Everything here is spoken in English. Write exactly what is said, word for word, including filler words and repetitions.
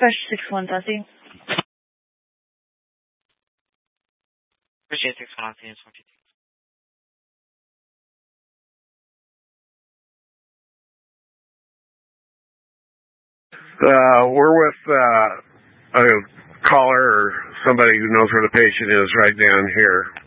Dispatch six one Dusty. Appreciate six one on scene. Uh, we're with uh, a caller or somebody who knows where the patient is right down here.